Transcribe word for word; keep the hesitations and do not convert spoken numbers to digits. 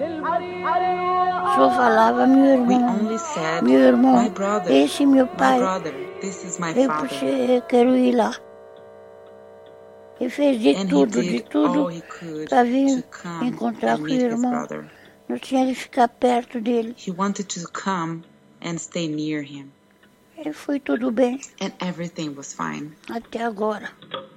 Só falava meu We irmão, only said, meu irmão, my brother, esse é meu my pai. brother, this is my Eu, father. puxei, eu quero ir lá. Ele fez de And he tudo, de did tudo all he could para vir to come encontrar and com o meet his irmão. brother. Não tinha de ficar perto dele. He wanted to come and stay near him. E foi tudo bem And everything was fine até agora.